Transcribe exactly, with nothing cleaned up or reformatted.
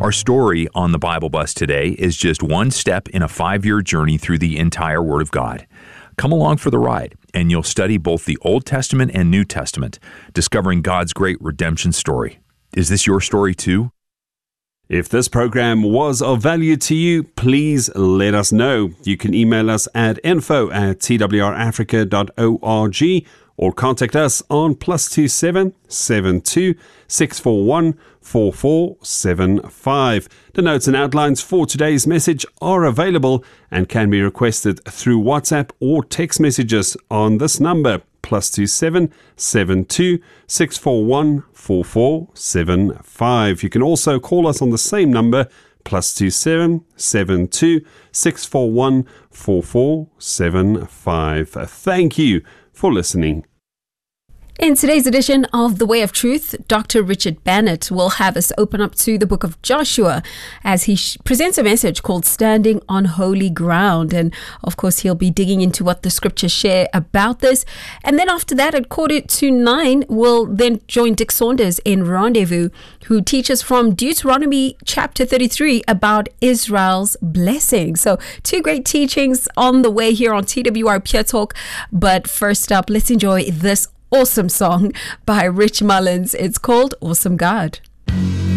Our story on the Bible Bus today is just one step in a five-year journey through the entire Word of God. Come along for the ride, and you'll study both the Old Testament and New Testament, discovering God's great redemption story. Is this your story too? If this program was of value to you, please let us know. You can email us at info at t w r africa dot org or contact us on plus two seven seven two six four one four four seven five. The notes and outlines for today's message are available and can be requested through WhatsApp or text messages on this number, plus two seven seven two six four one four four seven five. You can also call us on the same number, plus two seven seven two six four one four four seven five. Thank you for listening. In today's edition of The Way of Truth, Doctor Richard Bannett will have us open up to the book of Joshua as he sh- presents a message called Standing on Holy Ground. And of course, he'll be digging into what the scriptures share about this. And then after that, at quarter to nine, we'll then join Dick Saunders in Rendezvous, who teaches from Deuteronomy chapter thirty-three about Israel's blessing. So two great teachings on the way here on T W R Pure Talk. But first up, let's enjoy this awesome song by Rich Mullins. It's called Awesome God.